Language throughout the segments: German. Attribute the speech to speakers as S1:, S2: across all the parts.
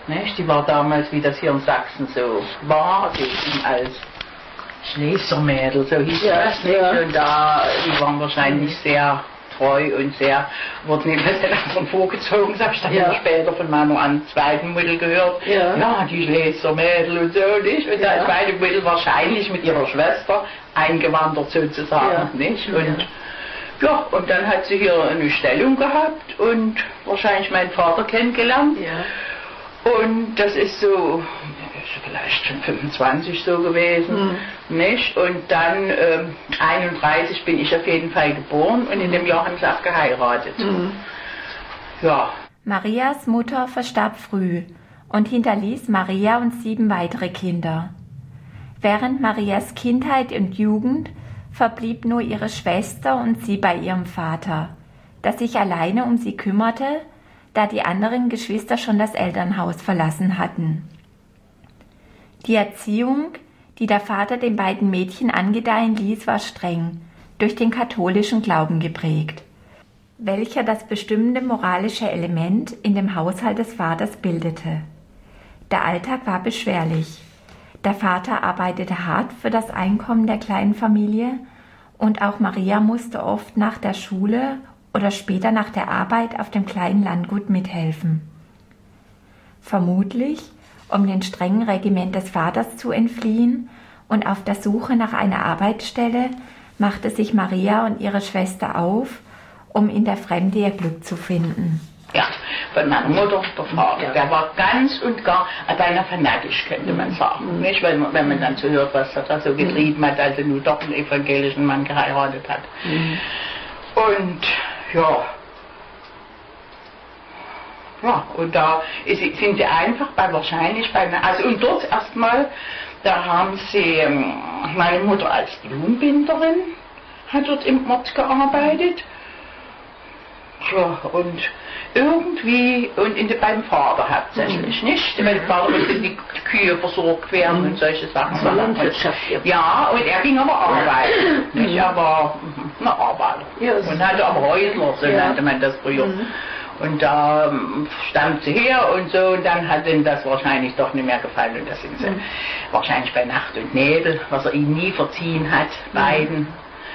S1: Nicht? Die war damals, wie das hier in Sachsen so war, die ging als Schlesermädel, so hieß das nicht. Und die waren wahrscheinlich sehr treu und sehr, wurden jedenfalls davon vorgezogen, das habe ich dann später von meiner zweiten Mutter gehört. Ja, die Schlesermädel und so, nicht? Und die zweite Mutter wahrscheinlich mit ihrer Schwester eingewandert sozusagen, nicht? Und ja, und dann hat sie hier eine Stellung gehabt und wahrscheinlich meinen Vater kennengelernt. Und das ist so, vielleicht schon 25 so gewesen, nicht? Und dann 31 bin ich auf jeden Fall geboren und in dem Jahr haben sie auch geheiratet. Ja.
S2: Marias Mutter verstarb früh und hinterließ Maria und 7 weitere Kinder. Während Marias Kindheit und Jugend verblieb nur ihre Schwester und sie bei ihrem Vater, der sich alleine um sie kümmerte, da die anderen Geschwister schon das Elternhaus verlassen hatten. Die Erziehung, die der Vater den beiden Mädchen angedeihen ließ, war streng, durch den katholischen Glauben geprägt, welcher das bestimmende moralische Element in dem Haushalt des Vaters bildete. Der Alltag war beschwerlich. Der Vater arbeitete hart für das Einkommen der kleinen Familie und auch Maria musste oft nach der Schule oder später nach der Arbeit auf dem kleinen Landgut mithelfen. Vermutlich, um dem strengen Regiment des Vaters zu entfliehen und auf der Suche nach einer Arbeitsstelle, machte sich Maria und ihre Schwester auf, um in der Fremde ihr Glück zu finden.
S1: Ja, von meiner Mutter, der Vater, der war ganz und gar beinahe fanatisch, könnte man sagen. Nicht, wenn man dann so hört, was er da so getrieben hat, also nur doch einen evangelischen Mann geheiratet hat. Und und da sind sie einfach und dort erstmal, da haben sie, meine Mutter als Blumenbinderin hat dort im Ort gearbeitet. Ja, und irgendwie, beim Vater hauptsächlich, nicht? Weil der Vater musste die Kühe versorgt werden und solche Sachen. Ja, und er ging aber arbeiten, nicht? Aber, Arbeiter. Und hatte aber Häusler, so nannte man das früher. Und da stammt sie her und so, und dann hat ihnen das wahrscheinlich doch nicht mehr gefallen. Und da sind sie wahrscheinlich bei Nacht und Nebel, was er ihnen nie verziehen hat, beiden,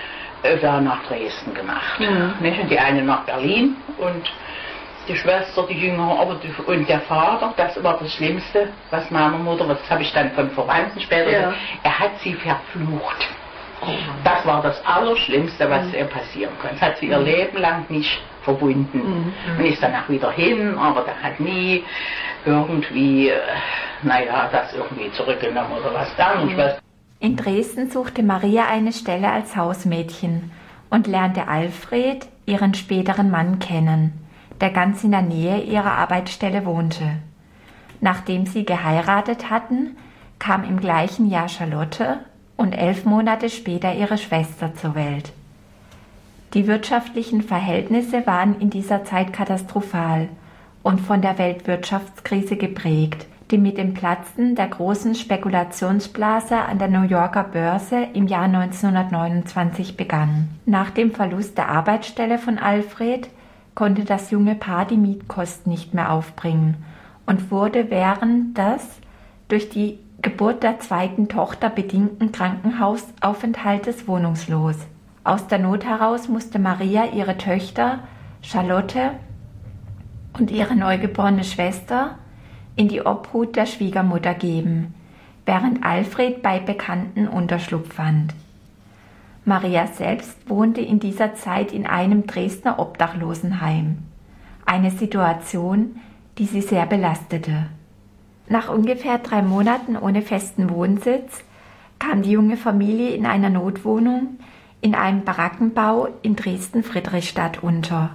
S1: da nach Dresden gemacht. Nicht? Und die eine nach Berlin und die Schwester, die Jüngere, und der Vater, das war das Schlimmste, was meiner Mutter, das habe ich dann von Verwandten später gesagt, er hat sie verflucht. Das war das Allerschlimmste, was ihr passieren konnte. Das hat sie ihr Leben lang nicht verbunden. Und ist danach wieder hin, aber der hat nie irgendwie, das irgendwie zurückgenommen oder was dann.
S2: In Dresden suchte Maria eine Stelle als Hausmädchen und lernte Alfred, ihren späteren Mann, kennen, der ganz in der Nähe ihrer Arbeitsstelle wohnte. Nachdem sie geheiratet hatten, kam im gleichen Jahr Charlotte und 11 Monate später ihre Schwester zur Welt. Die wirtschaftlichen Verhältnisse waren in dieser Zeit katastrophal und von der Weltwirtschaftskrise geprägt, die mit dem Platzen der großen Spekulationsblase an der New Yorker Börse im Jahr 1929 begann. Nach dem Verlust der Arbeitsstelle von Alfred konnte das junge Paar die Mietkosten nicht mehr aufbringen und wurde während des durch die Geburt der zweiten Tochter bedingten Krankenhausaufenthaltes wohnungslos. Aus der Not heraus musste Maria ihre Töchter Charlotte und ihre neugeborene Schwester in die Obhut der Schwiegermutter geben, während Alfred bei Bekannten Unterschlupf fand. Maria selbst wohnte in dieser Zeit in einem Dresdner Obdachlosenheim, eine Situation, die sie sehr belastete. Nach ungefähr 3 Monaten ohne festen Wohnsitz kam die junge Familie in einer Notwohnung in einem Barackenbau in Dresden-Friedrichstadt unter.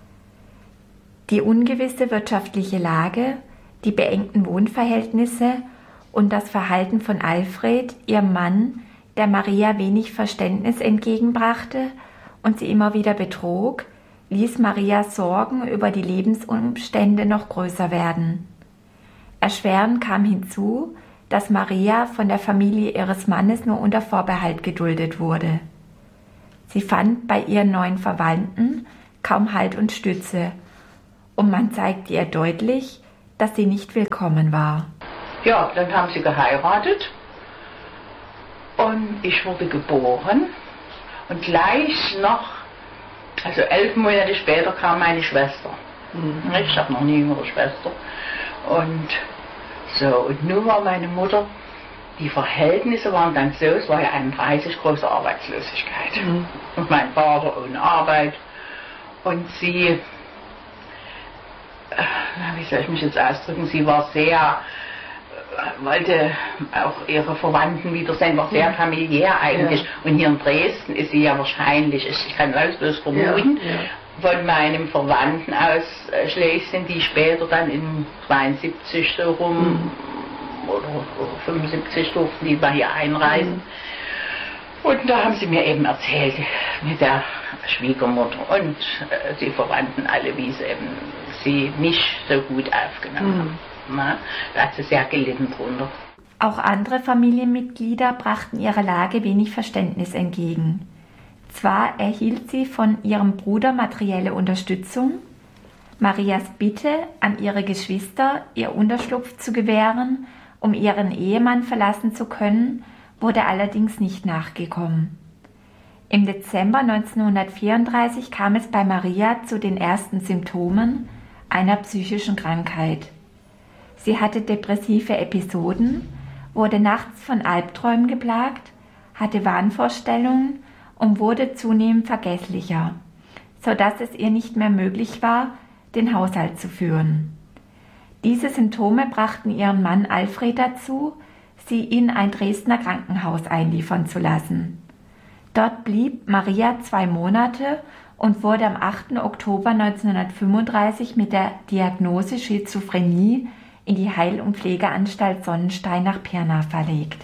S2: Die ungewisse wirtschaftliche Lage, die beengten Wohnverhältnisse und das Verhalten von Alfred, ihrem Mann, der Maria wenig Verständnis entgegenbrachte und sie immer wieder betrog, ließ Marias Sorgen über die Lebensumstände noch größer werden. Erschwerend kam hinzu, dass Maria von der Familie ihres Mannes nur unter Vorbehalt geduldet wurde. Sie fand bei ihren neuen Verwandten kaum Halt und Stütze, und man zeigte ihr deutlich, dass sie nicht willkommen war.
S1: Ja, dann haben sie geheiratet und ich wurde geboren und gleich noch, also 11 Monate später kam meine Schwester. Ich habe noch eine jüngere Schwester und so, und nun war meine Mutter, die Verhältnisse waren dann so, es war ja 31 große Arbeitslosigkeit und mein Vater ohne Arbeit und sie, wie soll ich mich jetzt ausdrücken, sie war sehr, wollte auch ihre Verwandten wiedersehen, war sehr familiär eigentlich. Und hier in Dresden ist sie ja wahrscheinlich, ich kann das bloß vermuten, von meinem Verwandten aus Schlesien, die später dann in 72 so rum oder 75 durften die mal hier einreisen. Und da haben sie mir eben erzählt mit der Schwiegermutter und die Verwandten alle, wie sie mich so gut aufgenommen haben. Na, da hat sie sehr gelitten drunter.
S2: Auch andere Familienmitglieder brachten ihrer Lage wenig Verständnis entgegen. Zwar erhielt sie von ihrem Bruder materielle Unterstützung, Marias Bitte an ihre Geschwister, ihr Unterschlupf zu gewähren, um ihren Ehemann verlassen zu können, wurde allerdings nicht nachgekommen. Im Dezember 1934 kam es bei Maria zu den ersten Symptomen einer psychischen Krankheit. Sie hatte depressive Episoden, wurde nachts von Albträumen geplagt, hatte Wahnvorstellungen und wurde zunehmend vergesslicher, sodass es ihr nicht mehr möglich war, den Haushalt zu führen. Diese Symptome brachten ihren Mann Alfred dazu, sie in ein Dresdner Krankenhaus einliefern zu lassen. Dort blieb Maria 2 Monate und wurde am 8. Oktober 1935 mit der Diagnose Schizophrenie in die Heil- und Pflegeanstalt Sonnenstein nach Pirna verlegt.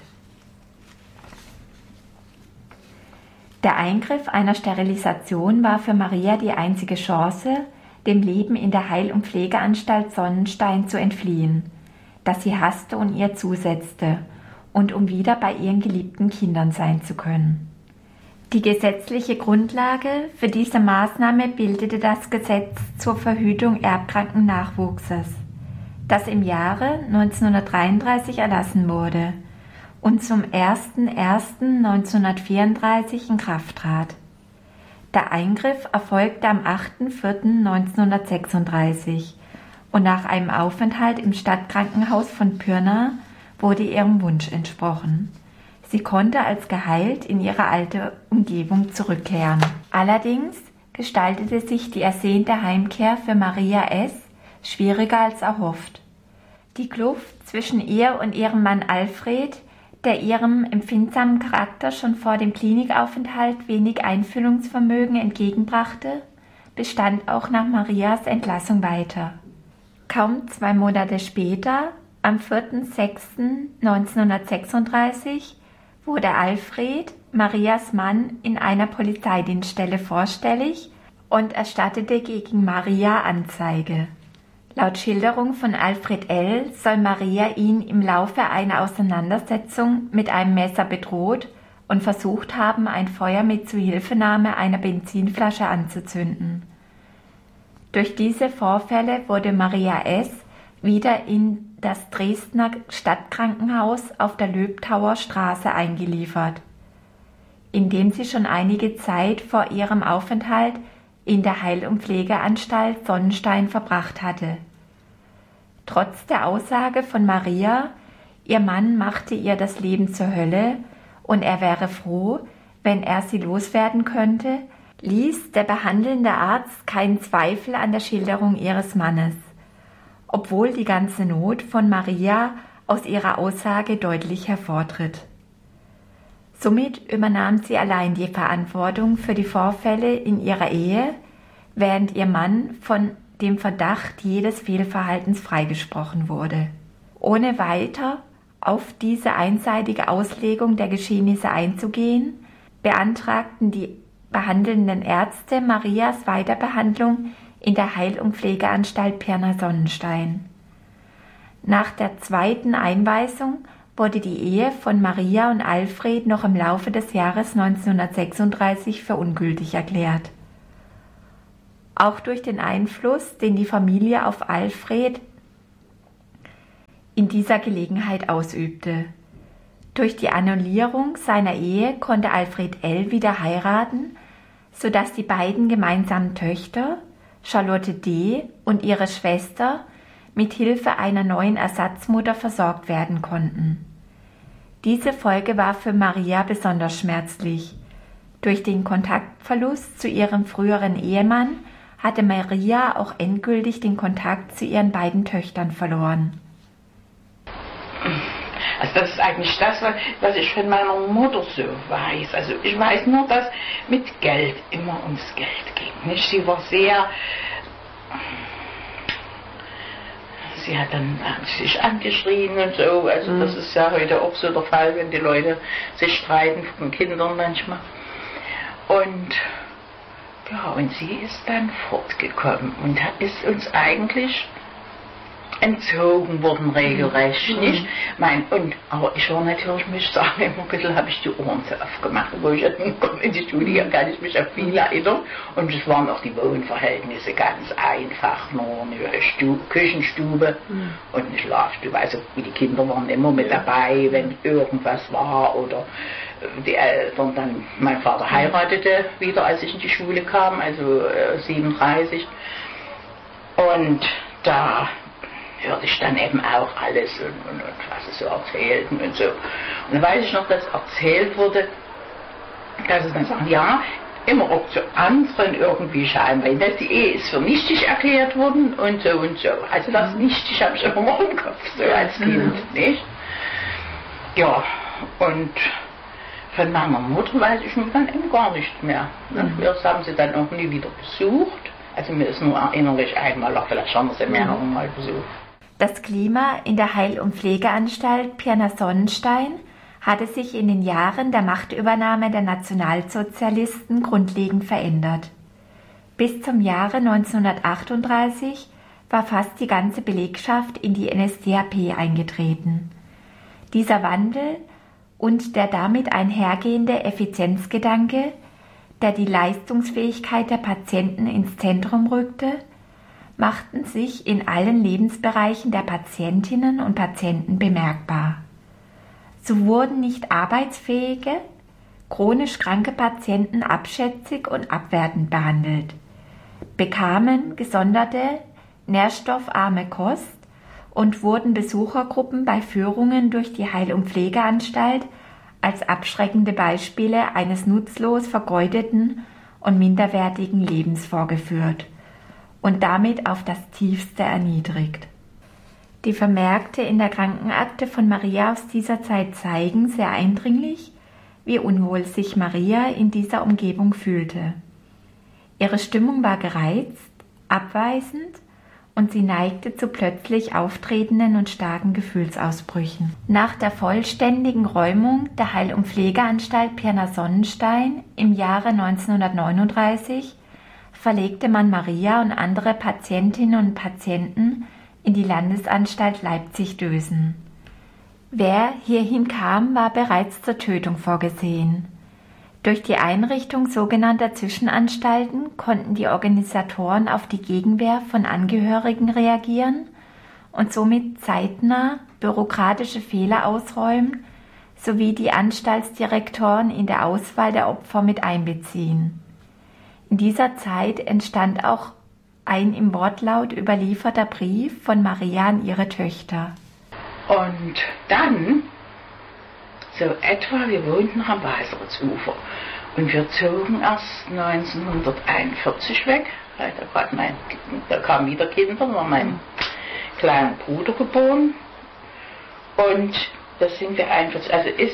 S2: Der Eingriff einer Sterilisation war für Maria die einzige Chance, dem Leben in der Heil- und Pflegeanstalt Sonnenstein zu entfliehen, das sie hasste und ihr zusetzte, und um wieder bei ihren geliebten Kindern sein zu können. Die gesetzliche Grundlage für diese Maßnahme bildete das Gesetz zur Verhütung erbkranken Nachwuchses, das im Jahre 1933 erlassen wurde und zum 01.01.1934 in Kraft trat. Der Eingriff erfolgte am 8.04.1936 und nach einem Aufenthalt im Stadtkrankenhaus von Pirna wurde ihrem Wunsch entsprochen. Sie konnte als geheilt in ihre alte Umgebung zurückkehren. Allerdings gestaltete sich die ersehnte Heimkehr für Maria S. schwieriger als erhofft. Die Kluft zwischen ihr und ihrem Mann Alfred, der ihrem empfindsamen Charakter schon vor dem Klinikaufenthalt wenig Einfühlungsvermögen entgegenbrachte, bestand auch nach Marias Entlassung weiter. Kaum 2 Monate später, am 4.6.1936, wurde Alfred, Marias Mann, in einer Polizeidienststelle vorstellig und erstattete gegen Maria Anzeige. Laut Schilderung von Alfred L. soll Maria ihn im Laufe einer Auseinandersetzung mit einem Messer bedroht und versucht haben, ein Feuer mit Zuhilfenahme einer Benzinflasche anzuzünden. Durch diese Vorfälle wurde Maria S. wieder in das Dresdner Stadtkrankenhaus auf der Löbtauer Straße eingeliefert, in dem sie schon einige Zeit vor ihrem Aufenthalt in der Heil- und Pflegeanstalt Sonnenstein verbracht hatte. Trotz der Aussage von Maria, ihr Mann machte ihr das Leben zur Hölle und er wäre froh, wenn er sie loswerden könnte, ließ der behandelnde Arzt keinen Zweifel an der Schilderung ihres Mannes, obwohl die ganze Not von Maria aus ihrer Aussage deutlich hervortritt. Somit übernahm sie allein die Verantwortung für die Vorfälle in ihrer Ehe, während ihr Mann von dem Verdacht jedes Fehlverhaltens freigesprochen wurde. Ohne weiter auf diese einseitige Auslegung der Geschehnisse einzugehen, beantragten die behandelnden Ärzte Marias Weiterbehandlung in der Heil- und Pflegeanstalt Pirna Sonnenstein. Nach der zweiten Einweisung wurde die Ehe von Maria und Alfred noch im Laufe des Jahres 1936 für ungültig erklärt. Auch durch den Einfluss, den die Familie auf Alfred in dieser Gelegenheit ausübte. Durch die Annullierung seiner Ehe konnte Alfred L. wieder heiraten, sodass die beiden gemeinsamen Töchter, Charlotte D. und ihre Schwester, mit Hilfe einer neuen Ersatzmutter versorgt werden konnten. Diese Folge war für Maria besonders schmerzlich. Durch den Kontaktverlust zu ihrem früheren Ehemann hatte Maria auch endgültig den Kontakt zu ihren beiden Töchtern verloren.
S1: Also das ist eigentlich das, was ich von meiner Mutter so weiß. Also ich weiß nur, dass mit Geld immer ums Geld ging. Nicht? Sie war sehr... Sie hat dann sich angeschrien und so. Also das ist ja heute auch so der Fall, wenn die Leute sich streiten von Kindern manchmal. Und ja, und sie ist dann fortgekommen und ist uns eigentlich entzogen worden, regelrecht, nicht? Aber ich war natürlich, muss ich sagen, immer ein bisschen habe ich die Ohren zu aufgemacht, wo ich in die Schule, hier kann ich mich an viel erinnern, und es waren auch die Wohnverhältnisse ganz einfach, nur eine Küchenstube und eine Schlafstube, also die Kinder waren immer mit dabei, wenn irgendwas war, oder die Eltern dann, mein Vater heiratete wieder, als ich in die Schule kam, also 37, und da hörte ich dann eben auch alles und was es so erzählten und so. Und dann weiß ich noch, dass erzählt wurde, dass es dann sagen, ja, immer auch zu anderen irgendwie scheinbar, dass die Ehe ist für nichtig erklärt worden und so und so. Also das nichtig habe ich immer noch im Kopf, so als Kind, nicht? Ja, und von meiner Mutter weiß ich nun dann eben gar nicht mehr. Das haben sie dann auch nie wieder besucht. Also mir ist nur erinnerlich einmal, vielleicht haben sie mehr noch mal besucht.
S2: Das Klima in der Heil- und Pflegeanstalt Pirna Sonnenstein hatte sich in den Jahren der Machtübernahme der Nationalsozialisten grundlegend verändert. Bis zum Jahre 1938 war fast die ganze Belegschaft in die NSDAP eingetreten. Dieser Wandel und der damit einhergehende Effizienzgedanke, der die Leistungsfähigkeit der Patienten ins Zentrum rückte, machten sich in allen Lebensbereichen der Patientinnen und Patienten bemerkbar. So wurden nicht arbeitsfähige, chronisch kranke Patienten abschätzig und abwertend behandelt, bekamen gesonderte, nährstoffarme Kost und wurden Besuchergruppen bei Führungen durch die Heil- und Pflegeanstalt als abschreckende Beispiele eines nutzlos vergeudeten und minderwertigen Lebens vorgeführt und damit auf das Tiefste erniedrigt. Die Vermerke in der Krankenakte von Maria aus dieser Zeit zeigen sehr eindringlich, wie unwohl sich Maria in dieser Umgebung fühlte. Ihre Stimmung war gereizt, abweisend und sie neigte zu plötzlich auftretenden und starken Gefühlsausbrüchen. Nach der vollständigen Räumung der Heil- und Pflegeanstalt Pirna Sonnenstein im Jahre 1939 verlegte man Maria und andere Patientinnen und Patienten in die Landesanstalt Leipzig-Dösen. Wer hierhin kam, war bereits zur Tötung vorgesehen. Durch die Einrichtung sogenannter Zwischenanstalten konnten die Organisatoren auf die Gegenwehr von Angehörigen reagieren und somit zeitnah bürokratische Fehler ausräumen sowie die Anstaltsdirektoren in der Auswahl der Opfer mit einbeziehen. In dieser Zeit entstand auch ein im Wortlaut überlieferter Brief von Maria an ihre Töchter.
S1: Und dann, so etwa, wir wohnten am Weißeritzufer und wir zogen erst 1941 weg. Da kamen wieder Kinder, da war mein kleiner Bruder geboren. Und da sind wir 41,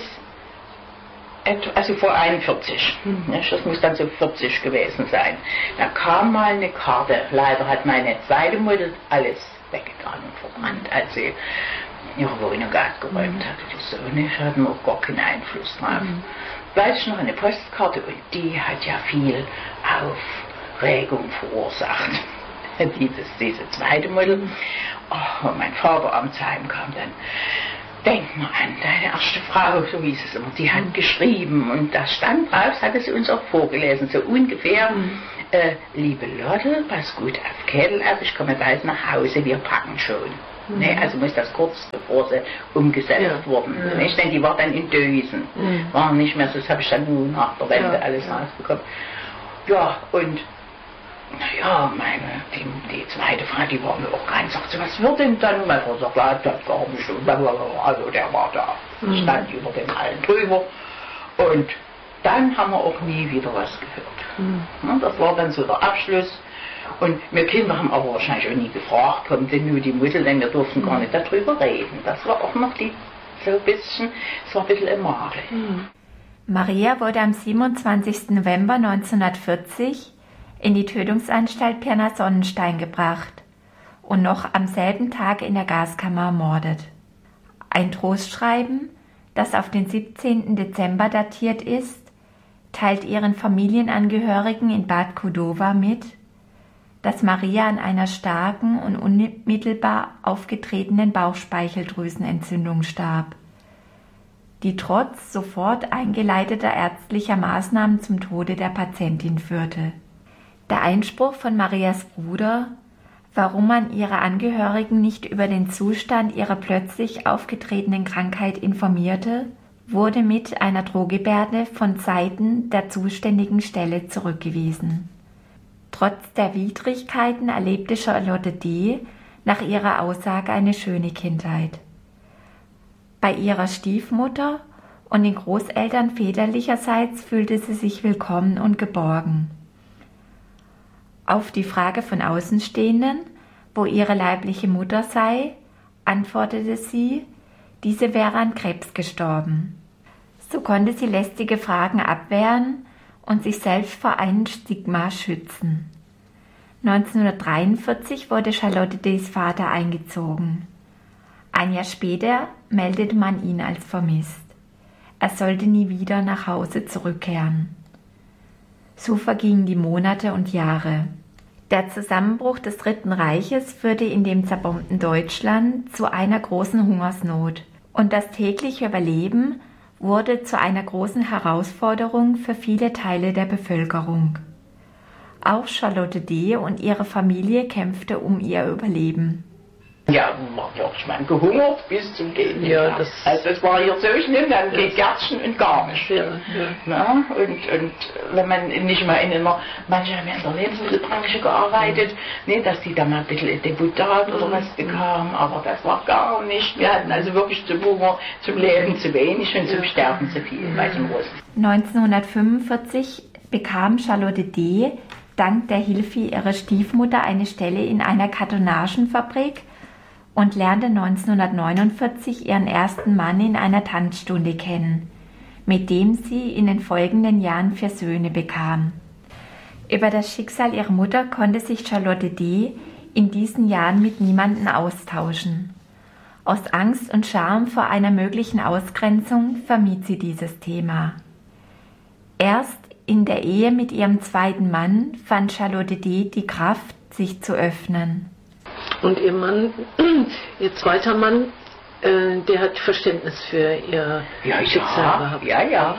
S1: also vor 41, das muss dann so 40 gewesen sein. Da kam mal eine Karte, leider hat meine zweite Mutter alles weggetan und verbrannt, als sie ihre Wohnung abgeräumt hatte. Die Söhne hatten auch gar keinen Einfluss drauf. Weiß ich noch, eine Postkarte, und die hat ja viel Aufregung verursacht. Diese zweite Mutter. Oh, und mein Vater abends heimkam dann. Denk mal an deine erste Frau, so hieß es immer, die hat geschrieben und da stand drauf, das hatte sie uns auch vorgelesen, so ungefähr, liebe Lotte, pass gut auf Kettel auf, ich komme bald nach Hause, wir packen schon. Ne? Also muss das kurz bevor sie umgesetzt wurden. Nicht? Denn die war dann in Dösen. War nicht mehr so, das habe ich dann nur nach der Wende alles rausbekommen. Ja, und naja, die zweite Frau, die war mir auch ganz, sagt sie, was wird denn dann? Mein Vater sagt, ja, das gar nicht so. Also der war da, stand über dem allen drüber. Und dann haben wir auch nie wieder was gehört. Das war dann so der Abschluss. Und wir Kinder haben aber wahrscheinlich auch nie gefragt, kommt denn nur die Mutter, denn wir durften gar nicht darüber reden. Das war auch noch so ein bisschen, es war ein bisschen im Makel.
S2: Maria wurde am 27. November 1940 in die Tötungsanstalt Pirna Sonnenstein gebracht und noch am selben Tag in der Gaskammer ermordet. Ein Trostschreiben, das auf den 17. Dezember datiert ist, teilt ihren Familienangehörigen in Bad Kudowa mit, dass Maria an einer starken und unmittelbar aufgetretenen Bauchspeicheldrüsenentzündung starb, die trotz sofort eingeleiteter ärztlicher Maßnahmen zum Tode der Patientin führte. Der Einspruch von Marias Bruder, warum man ihre Angehörigen nicht über den Zustand ihrer plötzlich aufgetretenen Krankheit informierte, wurde mit einer Drohgebärde von Seiten der zuständigen Stelle zurückgewiesen. Trotz der Widrigkeiten erlebte Charlotte D. nach ihrer Aussage eine schöne Kindheit. Bei ihrer Stiefmutter und den Großeltern väterlicherseits fühlte sie sich willkommen und geborgen. Auf die Frage von Außenstehenden, wo ihre leibliche Mutter sei, antwortete sie, diese wäre an Krebs gestorben. So konnte sie lästige Fragen abwehren und sich selbst vor einem Stigma schützen. 1943 wurde Charlotte D.s Vater eingezogen. Ein Jahr später meldete man ihn als vermisst. Er sollte nie wieder nach Hause zurückkehren. So vergingen die Monate und Jahre. Der Zusammenbruch des Dritten Reiches führte in dem zerbombten Deutschland zu einer großen Hungersnot und das tägliche Überleben wurde zu einer großen Herausforderung für viele Teile der Bevölkerung. Auch Charlotte D. und ihre Familie kämpfte um ihr Überleben.
S1: Ja, ich meine, gehungert bis zum Gehen. Ja, also das war hier so schlimm, dann geht Gärtchen und gar nicht. Ja. Und wenn man nicht mal manche haben ja in der Lebensmittelbranche gearbeitet, dass die da mal ein bisschen ein Deputat oder was bekamen, aber das war gar nicht. Wir hatten also wirklich zum Hunger, zum Leben zu wenig und zum Sterben zu viel bei den Russen.
S2: 1945 bekam Charlotte D. dank der Hilfe ihrer Stiefmutter eine Stelle in einer Kartonagenfabrik und lernte 1949 ihren ersten Mann in einer Tanzstunde kennen, mit dem sie in den folgenden Jahren 4 Söhne bekam. Über das Schicksal ihrer Mutter konnte sich Charlotte D. in diesen Jahren mit niemandem austauschen. Aus Angst und Scham vor einer möglichen Ausgrenzung vermied sie dieses Thema. Erst in der Ehe mit ihrem zweiten Mann fand Charlotte D. die Kraft, sich zu öffnen.
S3: Und ihr Mann, ihr zweiter Mann, der hat Verständnis für ihr Schicksal gehabt.
S1: Ja.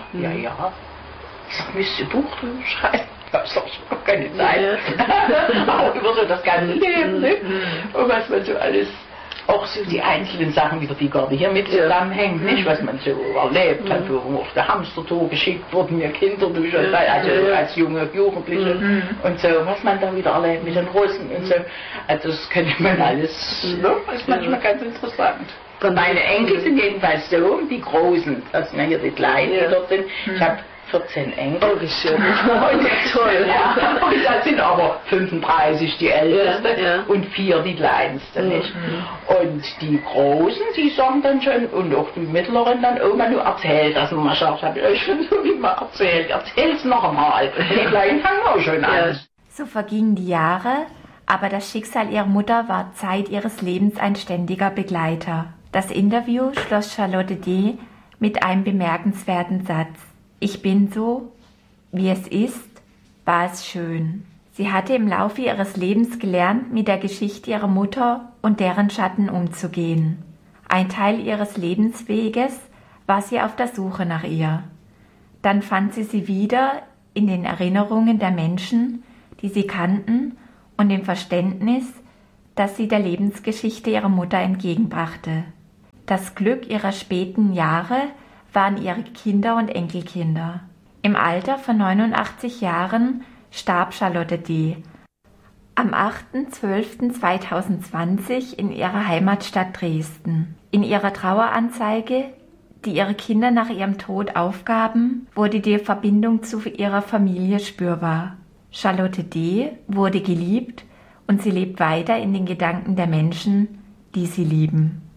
S1: Ich müsste ein Buch drüber schreiben. Das habe ich noch keine Zeit. Auch über so das ganze Leben, ne? Und was man so alles, auch so die einzelnen Sachen wieder, die gerade hier mit zusammenhängen, nicht? Was man so erlebt hat, wo auf der Hamstertour geschickt wurden, mir Kinderbücher, also als junge Jugendliche und so, was man da wieder erlebt mit den Russen und so. Also das könnte man alles, das ist manchmal ganz interessant. Meine Enkel sind jedenfalls so, die Großen, das sind ja hier die Kleinen, die dort sind. Ich habe 14 Enkel.
S3: Oh, wie schön. Toll.
S1: Ja. Und das sind aber 35 die Älteste und 4 die Kleinste, nicht? Und die Großen, die sagen dann schon, und auch die Mittleren dann, Oma, du erzähl das nochmal. Ich habe euch schon so wie mal erzählt. Erzähl's noch einmal. Die Kleinen fangen auch schon an.
S2: So vergingen die Jahre, aber das Schicksal ihrer Mutter war Zeit ihres Lebens ein ständiger Begleiter. Das Interview schloss Charlotte D. mit einem bemerkenswerten Satz. Ich bin so, wie es ist, war es schön. Sie hatte im Laufe ihres Lebens gelernt, mit der Geschichte ihrer Mutter und deren Schatten umzugehen. Ein Teil ihres Lebensweges war sie auf der Suche nach ihr. Dann fand sie wieder in den Erinnerungen der Menschen, die sie kannten, und im Verständnis, das sie der Lebensgeschichte ihrer Mutter entgegenbrachte. Das Glück ihrer späten Jahre waren ihre Kinder und Enkelkinder. Im Alter von 89 Jahren starb Charlotte D. am 8.12.2020 in ihrer Heimatstadt Dresden. In ihrer Traueranzeige, die ihre Kinder nach ihrem Tod aufgaben, wurde die Verbindung zu ihrer Familie spürbar. Charlotte D. wurde geliebt und sie lebt weiter in den Gedanken der Menschen, die sie lieben.